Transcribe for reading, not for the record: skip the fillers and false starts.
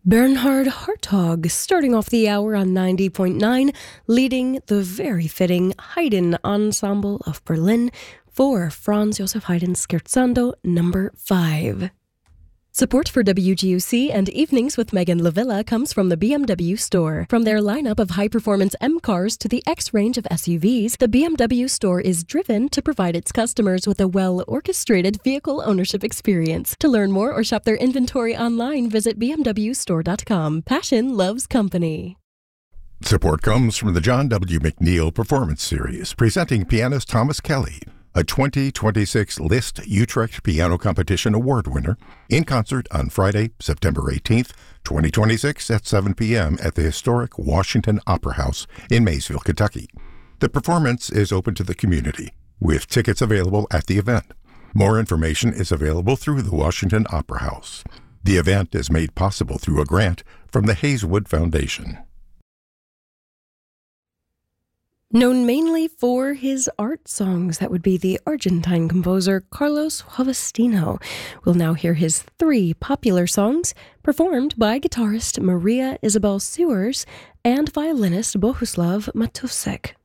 Bernhard Hartog, starting off the hour on 90.9, leading the very fitting Haydn Ensemble of Berlin for Franz Joseph Haydn Scherzando No. 5. Support for WGUC and Evenings with Megan Lavilla comes from the BMW Store. From their lineup of high-performance M cars to the X range of SUVs, the BMW Store is driven to provide its customers with a well-orchestrated vehicle ownership experience. To learn more or shop their inventory online, visit bmwstore.com. Passion loves company. Support comes from the John W. McNeil Performance Series, presenting pianist Thomas Kelly, a 2026 Liszt Utrecht Piano Competition Award winner, in concert on Friday, September 18th, 2026 at 7 p.m. at the historic Washington Opera House in Maysville, Kentucky. The performance is open to the community, with tickets available at the event. More information is available through the Washington Opera House. The event is made possible through a grant from the Hazelwood Foundation. Known mainly for his art songs, that would be the Argentine composer Carlos Jovestino. We'll now hear his 3 popular songs, performed by guitarist Maria Isabel Sewers and violinist Bohuslav Matusek.